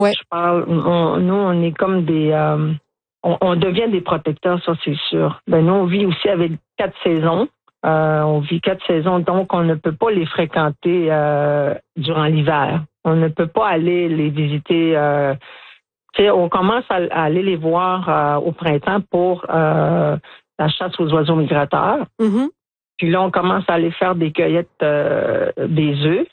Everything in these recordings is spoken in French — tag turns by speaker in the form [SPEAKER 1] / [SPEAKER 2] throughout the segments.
[SPEAKER 1] Ouais.
[SPEAKER 2] Nous, on est comme on devient des protecteurs, ça c'est sûr. Ben, nous, on vit aussi avec 4 saisons. On vit 4 saisons, donc on ne peut pas les fréquenter durant l'hiver. On ne peut pas aller les visiter. On commence à aller les voir au printemps pour la chasse aux oiseaux migrateurs.
[SPEAKER 1] Mm-hmm.
[SPEAKER 2] Puis là, on commence à aller faire des cueillettes des œufs.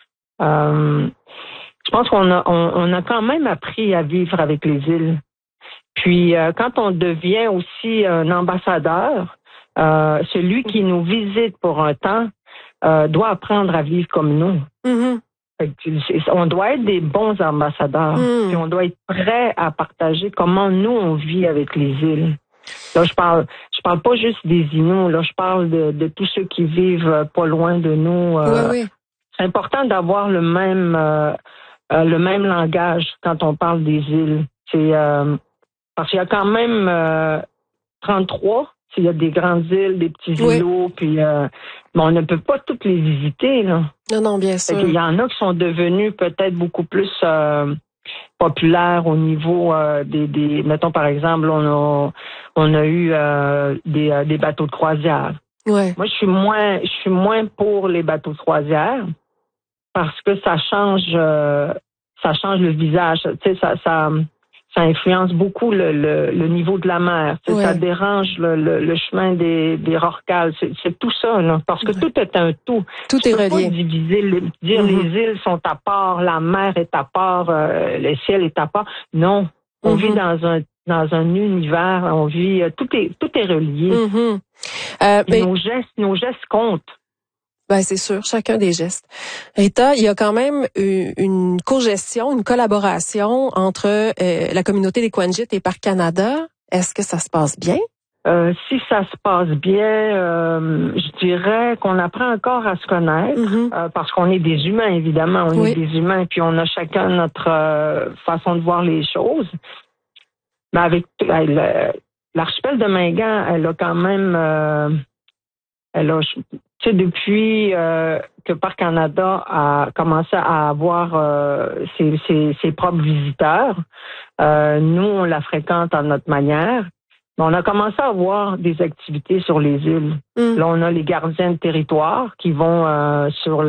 [SPEAKER 2] Je pense qu'on a quand même appris à vivre avec les îles. Puis quand on devient aussi un ambassadeur, celui qui nous visite pour un temps doit apprendre à vivre comme nous.
[SPEAKER 1] Mm-hmm.
[SPEAKER 2] On doit être des bons ambassadeurs. Puis on doit être prêt à partager comment nous on vit avec les îles. Là, je parle pas juste des Inuits. Là, je parle de tous ceux qui vivent pas loin de nous.
[SPEAKER 1] Oui.
[SPEAKER 2] C'est important d'avoir le même langage quand on parle des îles. C'est parce qu'il y a quand même 33. Il y a des grandes îles, des petits îlots, puis mais on ne peut pas toutes les visiter, là.
[SPEAKER 1] Non, bien sûr.
[SPEAKER 2] Il y en a qui sont devenus peut-être beaucoup plus populaires au niveau des mettons par exemple, on a eu des bateaux de croisière.
[SPEAKER 1] Ouais.
[SPEAKER 2] Moi, je suis moins pour les bateaux de croisière parce que ça change le visage. Tu sais, ça influence beaucoup le niveau de la mer.
[SPEAKER 1] Ouais.
[SPEAKER 2] Ça dérange le chemin des rorquals. C'est tout ça, là. Parce que tout est un tout.
[SPEAKER 1] Tout
[SPEAKER 2] Tu
[SPEAKER 1] est
[SPEAKER 2] peux
[SPEAKER 1] relié.
[SPEAKER 2] pas diviser, les îles sont à part, la mer est à part, le ciel est à part. Non. On vit dans un univers, on vit, tout est relié. Nos gestes comptent.
[SPEAKER 1] Ben, c'est sûr, chacun des gestes. Rita, il y a quand même une co-gestion, une collaboration entre la communauté des Quanjit et Parc Canada. Est-ce que ça se passe bien?
[SPEAKER 2] Si ça se passe bien, je dirais qu'on apprend encore à se connaître parce qu'on est des humains, évidemment. On est des humains, puis on a chacun notre façon de voir les choses. Mais avec l'archipel de Mingan, elle a quand même... tu sais, depuis que Parc Canada a commencé à avoir ses propres visiteurs, nous, on la fréquente à notre manière. Mais on a commencé à avoir des activités sur les îles. Là, on a les gardiens de territoire qui vont sur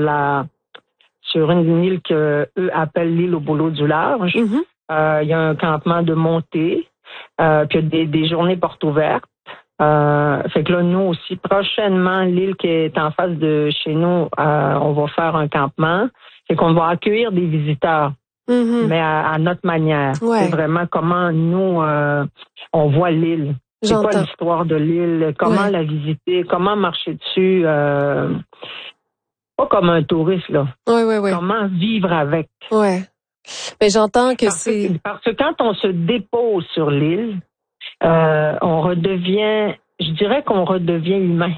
[SPEAKER 2] une île que eux appellent l'île au boulot du large. Il y a un campement de montée, puis il y a des journées portes ouvertes. Fait que là, nous aussi, prochainement, l'île qui est en face de chez nous, on va faire un campement. Fait qu'on va accueillir des visiteurs, mais à notre manière.
[SPEAKER 1] Ouais.
[SPEAKER 2] C'est vraiment comment nous, on voit l'île. C'est quoi l'histoire de l'île, comment la visiter, comment marcher dessus. Pas comme un touriste, là.
[SPEAKER 1] Oui.
[SPEAKER 2] Comment vivre avec.
[SPEAKER 1] Ouais. Mais j'entends que
[SPEAKER 2] Parce que quand on se dépose sur l'île, on redevient, je dirais qu'on redevient humain.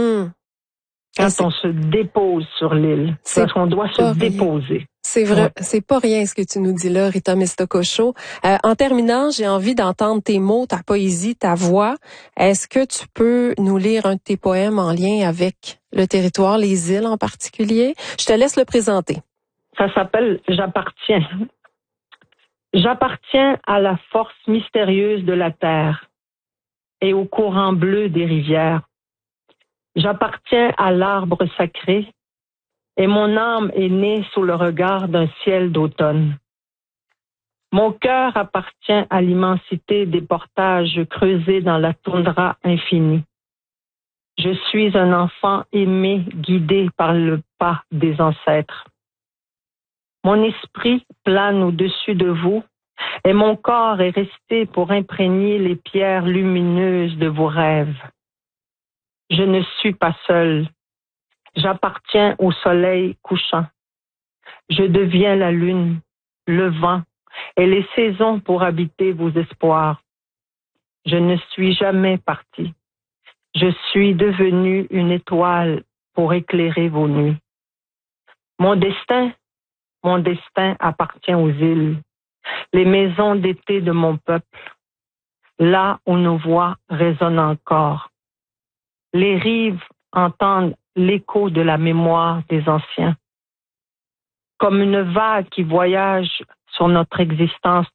[SPEAKER 2] Quand on se dépose sur l'île, parce qu'on doit se déposer.
[SPEAKER 1] C'est vrai, c'est pas rien ce que tu nous dis là, Rita Mistocosho. En terminant, j'ai envie d'entendre tes mots, ta poésie, ta voix. Est-ce que tu peux nous lire un de tes poèmes en lien avec le territoire, les îles en particulier? Je te laisse le présenter.
[SPEAKER 2] Ça s'appelle « J'appartiens ». J'appartiens à la force mystérieuse de la terre et au courant bleu des rivières. J'appartiens à l'arbre sacré et mon âme est née sous le regard d'un ciel d'automne. Mon cœur appartient à l'immensité des portages creusés dans la toundra infinie. Je suis un enfant aimé, guidé par le pas des ancêtres. Mon esprit plane au-dessus de vous et mon corps est resté pour imprégner les pierres lumineuses de vos rêves. Je ne suis pas seul. J'appartiens au soleil couchant. Je deviens la lune, le vent et les saisons pour habiter vos espoirs. Je ne suis jamais parti. Je suis devenue une étoile pour éclairer vos nuits. Mon destin appartient aux îles, les maisons d'été de mon peuple, là où nos voix résonnent encore. Les rives entendent l'écho de la mémoire des anciens. Comme une vague qui voyage sur notre existence